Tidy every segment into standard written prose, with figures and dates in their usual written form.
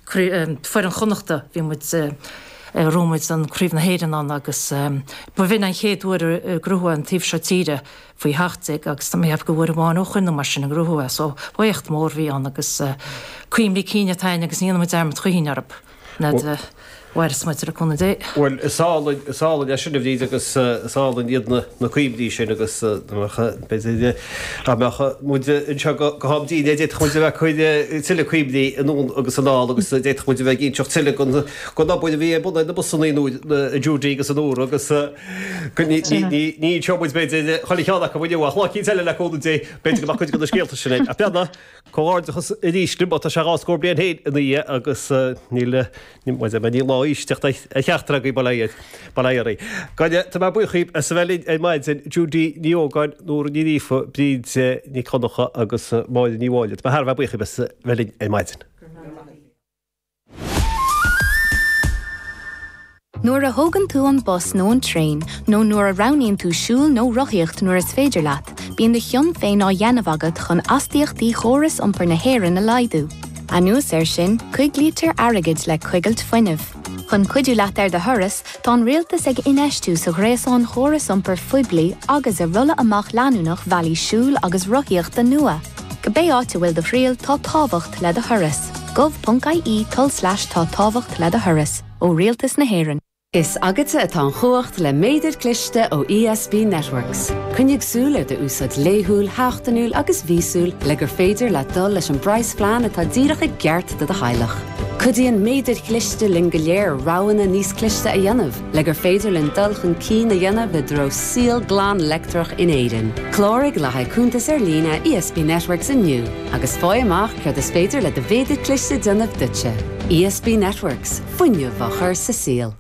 for an chonachta bhí muid Rómuid an críomh na héan an agus ba bhín an chéadúir grútha an tíobh se tíre faoi heachtaigh agus tá méobh go bhfuir bháin ó chuine mar sin na grútha, so bhaocht mór bhí an agus cuimlí cíine taine agus níana muid arm chuoinearb na Where's my chuna dé? Well, sála sinna bhí agus sála iad na cuimlí sin agus muide se go habdí dé chuide bheith chuide tiile cuimlí anún agus an ná agus dé chuide bheith ín teocht tiile go nábuide bhí buna na busanú dúdí agus an úr agus ní temuid beidir chola cheanna go bhfuide bhláí teile le chuna dé beidir go chuid go scéalta sinna. A peanna choáirchas i ríslim tá se ráscór blian héad in í agus níl ísteach cheachtra í baléirí. Gaide tá buchaíb a sa bhelín é maidid san dúdí níógáin nóair ní rífa bríd ní chonacha agus máid níháile. Ba thar buchaíb a sa bhelín é maidin. Nuair a thugann tú an bus nó an tréin, nó nuair a roghnaíonn tú siúl nó rothaíocht nuair is féidir leat, bíonn de cheann féin á dhéanamh agat chun astaíochtaí chóras iompar na hÉireann na laidú. Anuas sin, chuig lítar airgid le chuigailt foiinmh. Chun cuidiú leat ar de thuras, tá an rialtas ag ineistú sa gréasán chóras iompar foiblí agus a rulla amach leanúnach bhealaí siúl agus rothaíocht den nua. Go bé áte bhfuil do phríal tá tábhacht le de thuras. gov.ie/tá tábhacht le de thuras ó rialtas na hÉireann. Is agate atá an chuacht le méidir cliste ó ESB Networks. Cunnig súla de úsad léthúil, heachtanúil agus vísúil le gur féidir le dul leis an brais flean atá díreach ag geart de heilech. Cudíon méidir cliste lin go léir ráhanna níos cliste a dhéanamh, le gur féidir lin dulchan cín a dhéanamh le dro síl glán lectrach in éidean. Chlórig le haidchúntas lína ESB Networks inniu, agus fáil amach chuir is féidir le de bhéidir cliste dionmh dute. ESB Networks, fuinneamh a chur sa síl.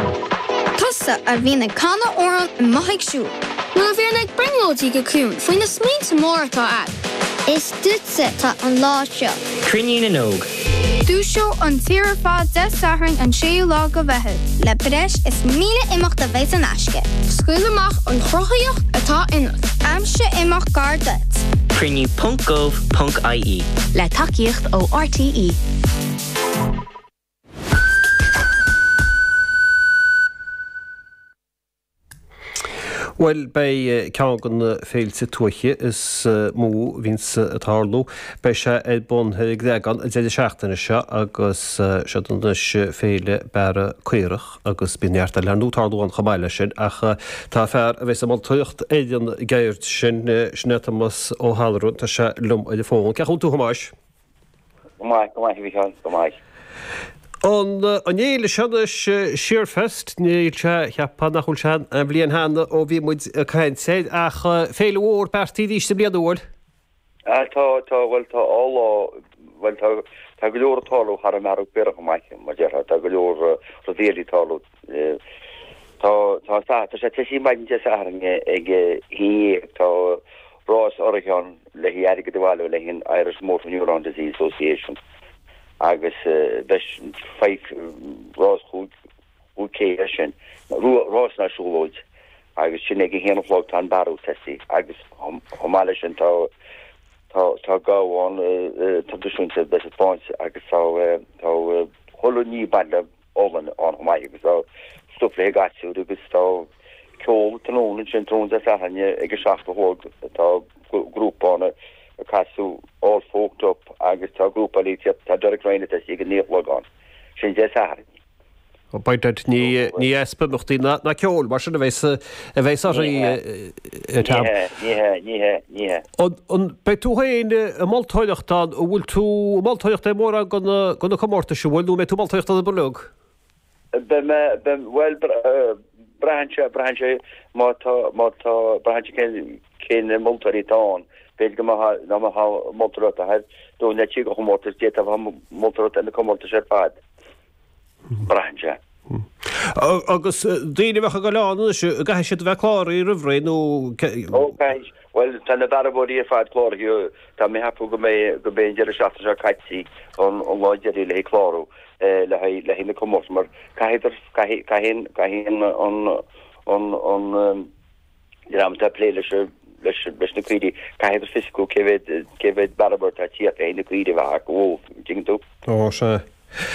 A bhína canna óran in maithaigsú. Nó a bhíar ag bringlódí go cún faoin na smínta mórtá ad. Is dúitsa tá an láiteo. Crinne na nóg. Dúseo an tíar fád de sathrainn an séú lá go bheithe. Le breis is míle imeacht a bheith an aisce. Scuileach an chrochaíocht atá inach. Amse imeach gardat. Crinne.gov.ie Le takeíocht ó RTE. Well, bei ceann féilte tuaiche is mú víns a tharlú, bei se bon grégan a déidir seachtainna se agus se dunas féile bara cuireach agus bínearta leanú tarlú an chamáile sin ach tá fear a bheits am tuocht éidir geirt sin snetamas ó Halrún tá se lum a fóin. Ceachún tú hamáis? Gomáis. An éile seanna Shearfest níl se cheappa nach chuil sean an bblion hána ó bhí muid caiint séid ach féile óir bertí díiste bliadúil? Tá go leor talú har mar beach maiche mar tá go leor rodéli talú. Tá sé teí maidin de ahange ag hí tá Rás Oregon le hiad go bhile le hin Irish Motor Neuron Disease Association. Agus bes 5 Rás chud cé sin Rás nasúlóid agus sin ag héanamhlog tá barú testi agus homáile sin tá gáháin tradiisiúnta bes fáint agus tá choú ní banda ólan an homáid agus tá stopla gaú agus tá ceol tanúna sin trúnta ahanne ag seachtathóg tá grúpána a casú all folked up agus tá grúpa líte tá Derek Reinert a sig níomhlogán sin de saharin. O baidad ní espa mochtaí na ceol mar sin a bheits Níhe. An bei tú hain a máiltáileachtáin ó bhfuil tú máiltáileachta mór gona comórta se bhfuil nú mé tú máiltáileachta bolog? Well brahanse má brahanse cén moltarí táin Bel go ha motorrot a do net go motor dé ha motorrot en komórta sé fad. Branja. Agus déine bhecha go leán gaith si bheith chláir í rihréú Well tan barbodí fad chlóriú tá mé hapú go mé deidir seachta se caití an láidirí le chlárú le hinna komórt mar cahin an ramta pléile se leis na cuiidi caiidir fisicú cehéad barbart a tíat é na cuiidi bheit ó ding tú. Ó se.